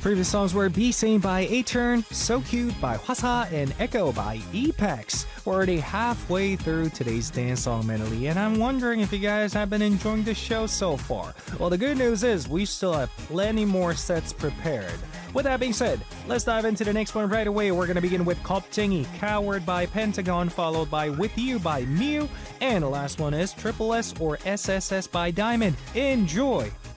previous songs were Be Seen by A-Turn, So Cute by Hwasa, and Echo by Apex. We're already halfway through today's dance song medley, and I'm wondering if you guys have been enjoying the show so far. Well, the good news is we still have plenty more sets prepared. With that being said, let's dive into the next one right away. We're going to begin with 겁쟁이, Coward by Pentagon, followed by With You by Mew, and the last one is Triple S or SSS by Diamond. Enjoy!